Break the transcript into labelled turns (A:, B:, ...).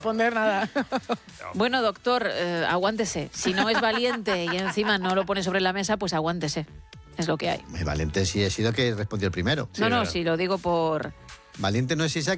A: responder nada.
B: Bueno, doctor, aguántese. Si no es valiente y encima no lo pone sobre la mesa, pues aguántese. Es lo que hay.
C: Valiente sí he sido que respondió el primero.
B: No, sí, lo digo por...
C: Valiente no es esa que